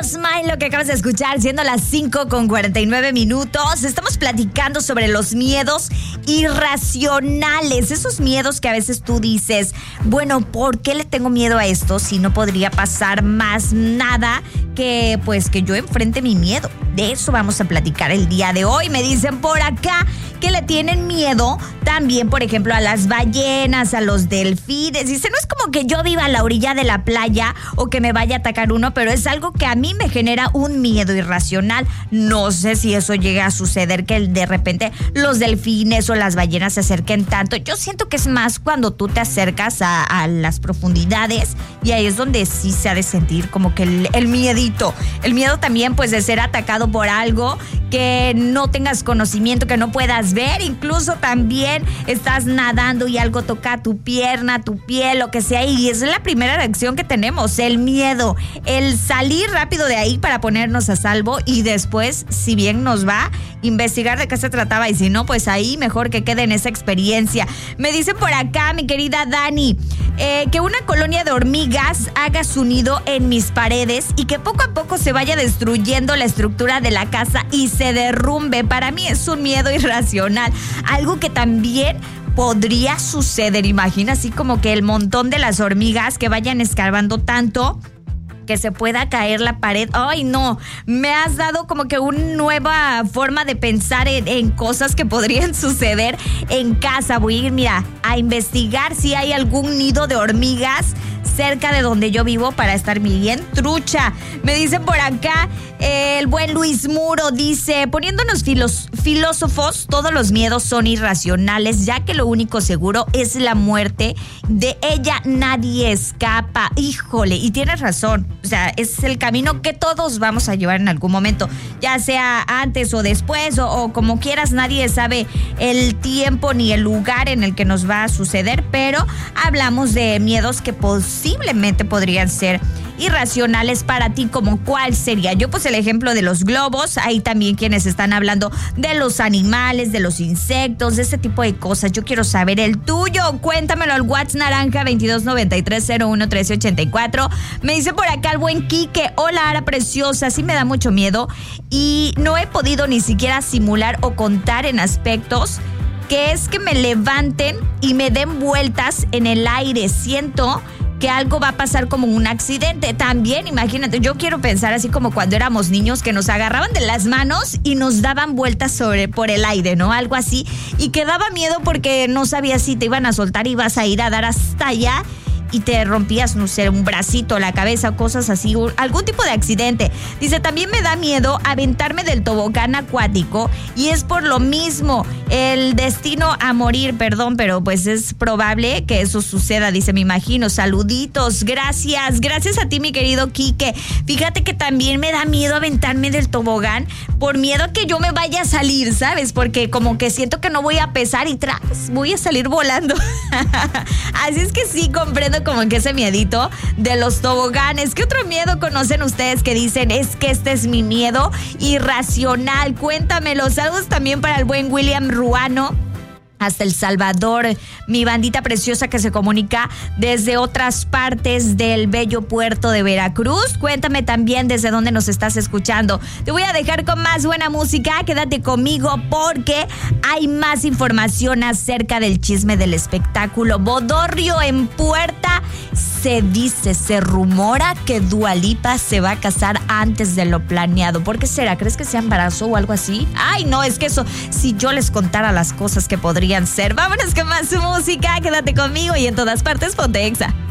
Smile, lo que acabas de escuchar, siendo las 5:49. Estamos platicando sobre los miedos irracionales. Esos miedos que a veces tú dices, bueno, ¿por qué le tengo miedo a esto si no podría pasar más nada que pues que yo enfrente mi miedo? De eso vamos a platicar el día de hoy. Me dicen por acá que le tienen miedo también, por ejemplo, a las ballenas, a los delfines. Dice, no es como que yo viva a la orilla de la playa o que me vaya a atacar uno, pero es algo que a mí me genera un miedo irracional. No sé si eso llega a suceder, que de repente los delfines o las ballenas se acerquen tanto. Yo siento que es más cuando tú te acercas a las profundidades, y ahí es donde sí se ha de sentir como que el miedito. El miedo también, pues, de ser atacado por algo que no tengas conocimiento, que no puedas ver. Incluso también estás nadando y algo toca tu pierna, tu piel, lo que sea, y es la primera reacción que tenemos, el miedo, el salir rápido de ahí para ponernos a salvo, y después, si bien nos va, investigar de qué se trataba, y si no, pues ahí mejor que quede en esa experiencia. Me dicen por acá, mi querida Dani, que una colonia de hormigas haga su nido en mis paredes y que poco a poco se vaya destruyendo la estructura de la casa y se derrumbe. Para mí es un miedo irracional, algo que también podría suceder. Imagina así como que el montón de las hormigas que vayan escarbando tanto que se pueda caer la pared. Ay, no, me has dado como que una nueva forma de pensar en cosas que podrían suceder en casa. Voy a ir, mira, a investigar si hay algún nido de hormigas cerca de donde yo vivo para estar bien trucha. Me dicen por acá, el buen Luis Muro dice, poniéndonos filósofos, todos los miedos son irracionales, ya que lo único seguro es la muerte. De ella nadie escapa. Híjole, y tienes razón. O sea, es el camino que todos vamos a llevar en algún momento, ya sea antes o después o como quieras. Nadie sabe el tiempo ni el lugar en el que nos va a suceder, pero hablamos de miedos que posiblemente podrían ser irracionales para ti. ¿Como cuál sería? Yo puse el ejemplo de los globos. Hay también quienes están hablando de los animales, de los insectos, de ese tipo de cosas. Yo quiero saber el tuyo. Cuéntamelo al WhatsApp naranja 2293011384. Me dice por acá el buen Quique, hola Ara preciosa, sí me da mucho miedo y no he podido ni siquiera simular o contar en aspectos, que es que me levanten y me den vueltas en el aire. Siento que algo va a pasar como un accidente. También, imagínate, yo quiero pensar así como cuando éramos niños, que nos agarraban de las manos y nos daban vueltas por el aire, ¿no? Algo así. Y que daba miedo porque no sabías si te iban a soltar y ibas a ir a dar hasta allá y te rompías, no sé, un bracito, la cabeza, cosas así, algún tipo de accidente. Dice, también me da miedo aventarme del tobogán acuático, y es por lo mismo, el destino a morir, perdón, pero pues es probable que eso suceda, dice, me imagino. Saluditos, gracias a ti, mi querido Quique. Fíjate que también me da miedo aventarme del tobogán, por miedo a que yo me vaya a salir, ¿sabes? Porque como que siento que no voy a pesar y voy a salir volando. Así es que sí, comprendo como que ese miedito de los toboganes. ¿Qué otro miedo conocen ustedes que dicen, es que este es mi miedo irracional? Cuéntamelo. Saludos también para el buen William Ruano hasta El Salvador, mi bandita preciosa que se comunica desde otras partes del bello puerto de Veracruz. Cuéntame también desde dónde nos estás escuchando. Te voy a dejar con más buena música, quédate conmigo porque hay más información acerca del chisme del espectáculo Bodorrio en puerta. Se rumora que Dua Lipa se va a casar antes de lo planeado. ¿Por qué será? ¿Crees que sea embarazo o algo así? Ay, no, es que eso, si yo les contara las cosas que podrían ser. Vámonos con más música, quédate conmigo y en todas partes ponte Exa.